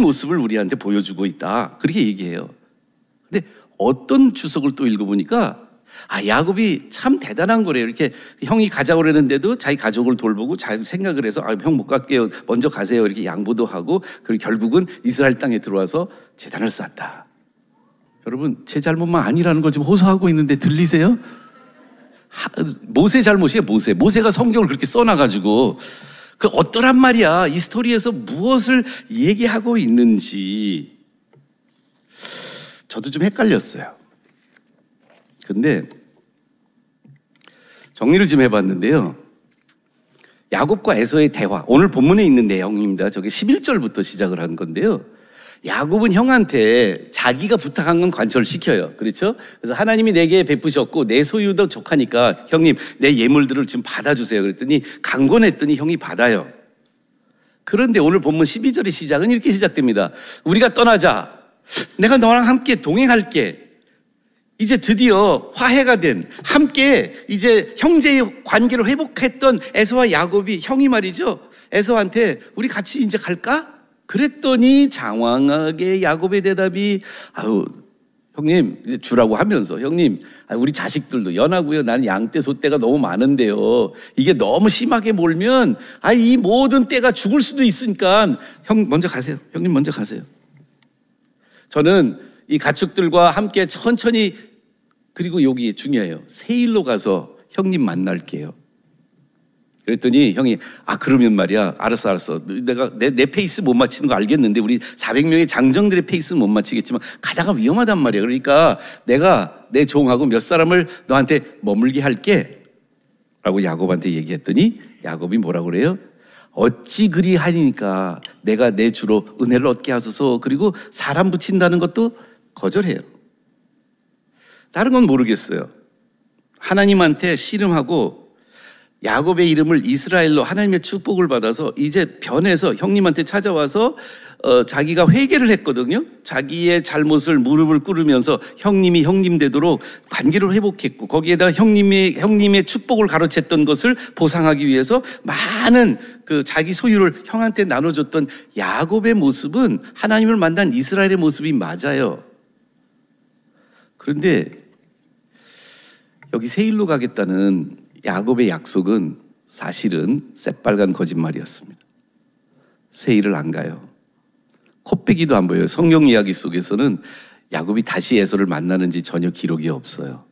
모습을 우리한테 보여주고 있다. 그렇게 얘기해요. 근데 어떤 주석을 또 읽어보니까 야곱이 참 대단한 거래요. 이렇게 형이 가자고 그러는데도 자기 가족을 돌보고 자기 생각을 해서 형 못 갈게요. 먼저 가세요. 이렇게 양보도 하고 그리고 결국은 이스라엘 땅에 들어와서 제단을 쌓았다. 여러분, 제 잘못만 아니라는 걸 지금 호소하고 있는데 들리세요? 모세 잘못이에요. 모세가 성경을 그렇게 써놔가지고 그 어떠란 말이야. 이 스토리에서 무엇을 얘기하고 있는지 저도 좀 헷갈렸어요. 근데 정리를 좀 해봤는데요. 야곱과 에서의 대화, 오늘 본문에 있는 내용입니다. 저게 11절부터 시작을 한 건데요. 야곱은 형한테 자기가 부탁한 건 관철시켜요. 그렇죠? 그래서 하나님이 내게 베푸셨고 내 소유도 족하니까 형님 내 예물들을 지금 받아주세요. 그랬더니 강권했더니 형이 받아요. 그런데 오늘 본문 12절의 시작은 이렇게 시작됩니다. 우리가 떠나자. 내가 너랑 함께 동행할게. 이제 드디어 화해가 된, 함께 이제 형제의 관계를 회복했던 에서와 야곱이, 형이 말이죠, 에서한테 우리 같이 이제 갈까? 그랬더니 장황하게 야곱의 대답이 형님 이제 주라고 하면서 형님 우리 자식들도 연하고요. 나는 양떼 소떼가 너무 많은데요. 이게 너무 심하게 몰면 이 모든 떼가 죽을 수도 있으니까 형 먼저 가세요. 형님 먼저 가세요. 저는 이 가축들과 함께 천천히, 그리고 여기 중요해요. 세일로 가서 형님 만날게요. 그랬더니 형이 그러면 말이야. 알았어. 내가 내 페이스 못 맞추는 거 알겠는데 우리 400명의 장정들의 페이스는 못 맞추겠지만 가다가 위험하단 말이야. 그러니까 내가 내 종하고 몇 사람을 너한테 머물게 할게 라고 야곱한테 얘기했더니 야곱이 뭐라고 그래요? 어찌 그리 하니까 내가 내 주로 은혜를 얻게 하소서. 그리고 사람 붙인다는 것도 거절해요. 다른 건 모르겠어요. 하나님한테 씨름하고 야곱의 이름을 이스라엘로 하나님의 축복을 받아서 이제 변해서 형님한테 찾아와서 자기가 회개를 했거든요. 자기의 잘못을 무릎을 꿇으면서 형님이 형님 되도록 관계를 회복했고 거기에다가 형님의 축복을 가로챘던 것을 보상하기 위해서 많은 그 자기 소유를 형한테 나눠줬던 야곱의 모습은 하나님을 만난 이스라엘의 모습이 맞아요. 그런데 여기 세일로 가겠다는 야곱의 약속은 사실은 새빨간 거짓말이었습니다. 세일을 안 가요. 코빼기도 안 보여요. 성경 이야기 속에서는 야곱이 다시 에서를 만나는지 전혀 기록이 없어요.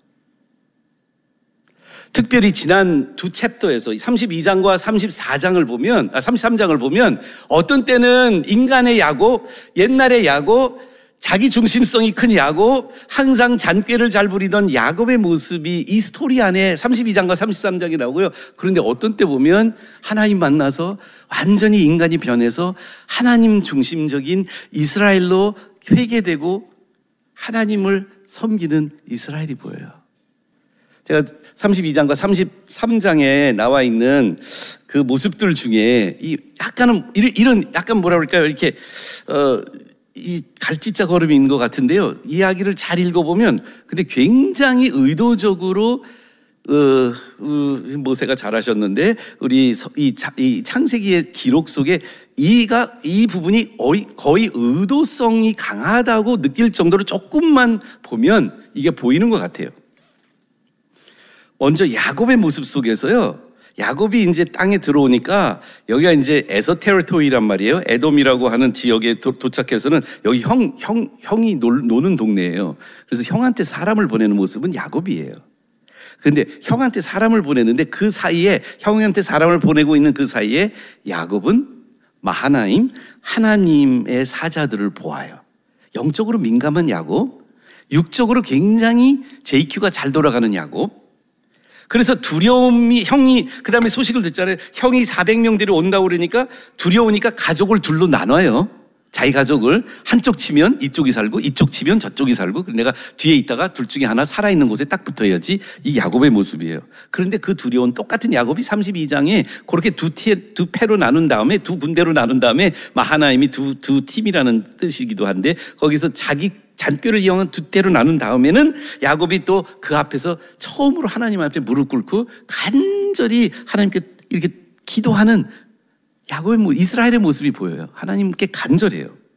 특별히 지난 두 챕터에서 32장과 33장을 보면 어떤 때는 인간의 야곱, 옛날의 야곱, 자기 중심성이 큰 야곱, 항상 잔꾀를 잘 부리던 야곱의 모습이 이 스토리 안에 32장과 33장에 나오고요. 그런데 어떤 때 보면 하나님 만나서 완전히 인간이 변해서 하나님 중심적인 이스라엘로 회개되고 하나님을 섬기는 이스라엘이 보여요. 제가 32장과 33장에 나와 있는 그 모습들 중에 이런 약간 뭐라 그럴까요? 이렇게 이 갈짓자 걸음이 있는 것 같은데요. 이야기를 잘 읽어보면 근데 굉장히 의도적으로 모세가 잘하셨는데 우리 이 창세기의 기록 속에 이 부분이 거의 의도성이 강하다고 느낄 정도로 조금만 보면 이게 보이는 것 같아요. 먼저 야곱의 모습 속에서요. 야곱이 이제 땅에 들어오니까 여기가 이제 에서 테리토리란 말이에요. 에돔이라고 하는 지역에 도착해서는 여기 형이 노는 동네예요. 그래서 형한테 사람을 보내는 모습은 야곱이에요. 그런데 형한테 사람을 보내는데 그 사이에 형한테 사람을 보내고 있는 그 사이에 야곱은 하나님의 사자들을 보아요. 영적으로 민감한 야곱, 육적으로 굉장히 JQ가 잘 돌아가는 야곱. 그래서 두려움이 그 다음에 소식을 듣잖아요. 형이 400명들이 온다고 그러니까 두려우니까 가족을 둘로 나눠요. 자기 가족을 한쪽 치면 이쪽이 살고 이쪽 치면 저쪽이 살고 내가 뒤에 있다가 둘 중에 하나 살아있는 곳에 딱 붙어야지. 이 야곱의 모습이에요. 그런데 그 두려운 똑같은 야곱이 32장에 그렇게 두 패로 나눈 다음에 두 군대로 나눈 다음에 하나님이 두 팀이라는 뜻이기도 한데 거기서 자기 잔꾀를 이용한 두 때로 나눈 다음에는 야곱이 또 그 앞에서 처음으로 하나님 앞에 무릎 꿇고 간절히 하나님께 이렇게 기도하는 야곱의 이스라엘의 모습이 보여요. 하나님께 간절해요.